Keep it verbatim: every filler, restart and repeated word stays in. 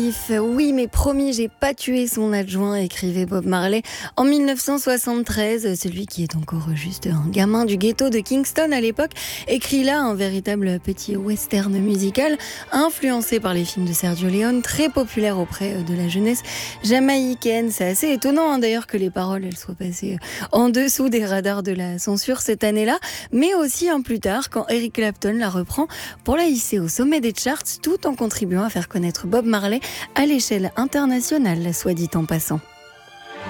Oui, mais promis, j'ai pas tué son adjoint, écrivait Bob Marley en mille neuf cent soixante-treize. Celui qui est encore juste un gamin du ghetto de Kingston à l'époque écrit là un véritable petit western musical influencé par les films de Sergio Leone, très populaire auprès de la jeunesse jamaïcaine. C'est assez étonnant hein, d'ailleurs que les paroles elles soient passées en dessous des radars de la censure cette année-là, mais aussi un plus tard quand Eric Clapton la reprend pour la hisser au sommet des charts tout en contribuant à faire connaître Bob Marley à l'échelle internationale, soit dit en passant.